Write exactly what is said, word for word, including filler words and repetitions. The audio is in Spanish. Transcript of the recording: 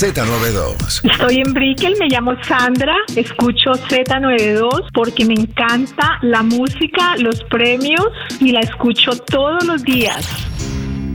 Z noventa y dos. Estoy en Brickell, me llamo Sandra, escucho Z noventa y dos porque me encanta la música, los premios y la escucho todos los días.